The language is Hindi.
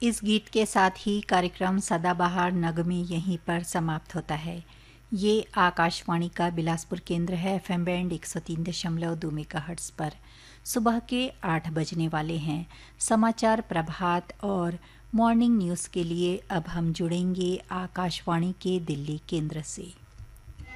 इस गीत के साथ ही कार्यक्रम सदाबहार नगमे यहीं पर समाप्त होता है। ये आकाशवाणी का बिलासपुर केंद्र है। एफएम बैंड 103.2 मेगाहर्ट्ज़ पर सुबह के 8 बजने वाले हैं। समाचार प्रभात और मॉर्निंग न्यूज़ के लिए अब हम जुड़ेंगे आकाशवाणी के दिल्ली केंद्र से।